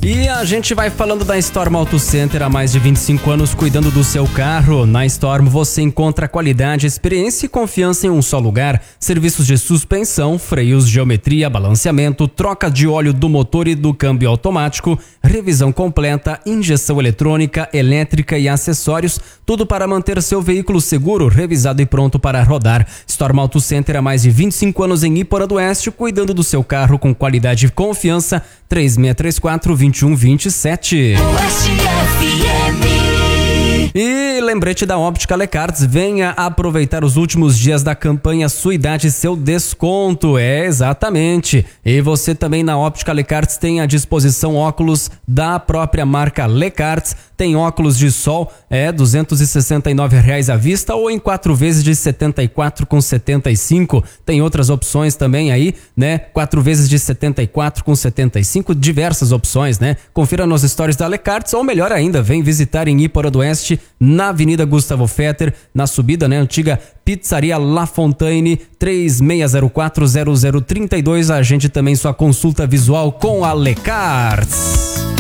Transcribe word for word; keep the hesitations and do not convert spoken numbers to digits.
E a gente vai falando da Storm Auto Center há mais de vinte e cinco anos cuidando do seu carro. Na Storm você encontra qualidade, experiência e confiança em um só lugar. Serviços de suspensão, freios, geometria, balanceamento, troca de óleo do motor e do câmbio automático, revisão completa, injeção eletrônica, elétrica e acessórios, tudo para manter seu veículo seguro, revisado e pronto para rodar. Storm Auto Center há mais de vinte e cinco anos em Iporã do Oeste, cuidando do seu carro com qualidade e confiança. três seis três quatro, dois um dois sete. Oeste F M. E lembrete da Óptica Lecarts, venha aproveitar os últimos dias da campanha Sua Idade, Seu Desconto. É, exatamente. E você também na Óptica Lecarts tem à disposição óculos da própria marca Lecarts. Tem óculos de sol, é duzentos e sessenta e nove reais à vista ou em quatro vezes de setenta e quatro com setenta e cinco. Tem outras opções também aí, né? Quatro vezes de setenta e quatro com setenta e cinco, diversas opções, né? Confira nos stories da Lecarts ou melhor ainda, vem visitar em Iporã do Oeste, na Avenida Gustavo Fetter, na subida, né? Antiga Pizzaria La Fontaine, três seis zero quatro, zero zero três dois. Agende também sua consulta visual com a Lecarts.